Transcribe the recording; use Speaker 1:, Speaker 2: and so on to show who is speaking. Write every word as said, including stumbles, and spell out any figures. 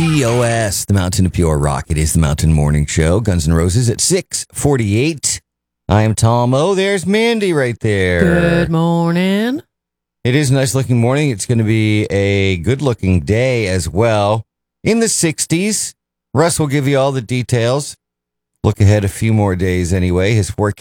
Speaker 1: T O S, the Mountain of Pure Rock. It is the Mountain Morning Show. Guns N' Roses at six forty-eight. I am Tom. Oh, there's Mandy right there.
Speaker 2: Good morning.
Speaker 1: It is a nice looking morning. It's going to be a good looking day as well. In the sixties. Russ will give you all the details. Look ahead a few more days anyway. His forecast